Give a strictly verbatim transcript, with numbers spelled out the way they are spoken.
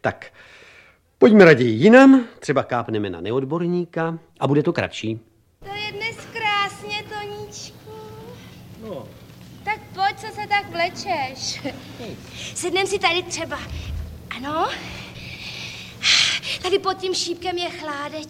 Tak, pojďme raději jinam, třeba kápneme na neodborníka a bude to kratší. To je dnes krásně, Toníčku. No. Tak pojď, co se tak vlečeš. Sednem si tady třeba. Ano. Tady pod tím šípkem je chládeček.